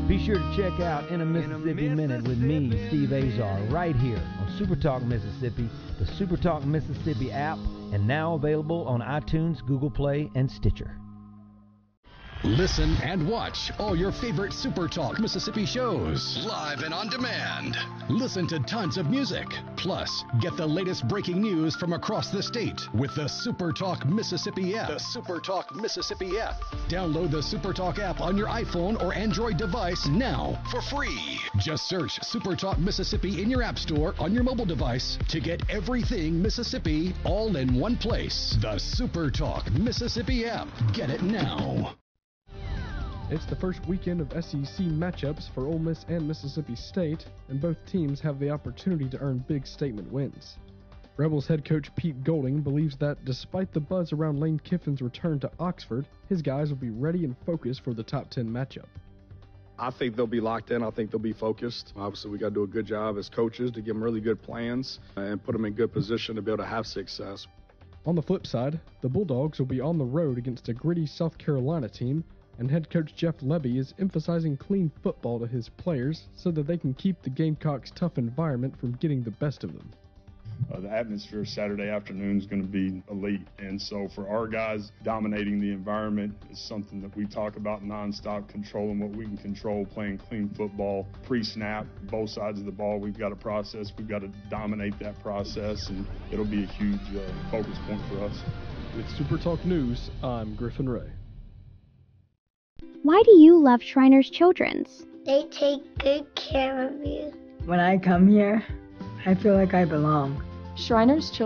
Be sure to check out In a Mississippi Minute with me, Steve Azar, right here on Super Talk Mississippi, the Super Talk Mississippi app, and now available on iTunes, Google Play, and Stitcher. Listen and watch all your favorite Super Talk Mississippi shows live and on demand. Listen to tons of music. Plus, get the latest breaking news from across the state with the Super Talk Mississippi app. The Super Talk Mississippi app. Download the Super Talk app on your iPhone or Android device now for free. Just search Super Talk Mississippi in your app store on your mobile device to get everything Mississippi all in one place. The Super Talk Mississippi app. Get it now. It's the first weekend of SEC matchups for Ole Miss and Mississippi State, and both teams have the opportunity to earn big statement wins. Rebels head coach Pete Golding believes that despite the buzz around Lane Kiffin's return to Oxford, his guys will be ready and focused for the top 10 matchup. I think they'll be locked in. I think they'll be focused. Obviously, we got to do a good job as coaches to give them really good plans and put them in good position to be able to have success. On the flip side, the Bulldogs will be on the road against a gritty South Carolina team, and head coach Jeff Lebby is emphasizing clean football to his players so that they can keep the Gamecocks' tough environment from getting the best of them. The atmosphere Saturday afternoon is going to be elite, and so for our guys, dominating the environment is something that we talk about nonstop, controlling what we can control, playing clean football, pre-snap, both sides of the ball. We've got a process. We've got to dominate that process, and it'll be a huge focus point for us. With Super Talk News, I'm Griffin Ray. Why do you love Shriners Children's? They take good care of you. When I come here, I feel like I belong. Shriners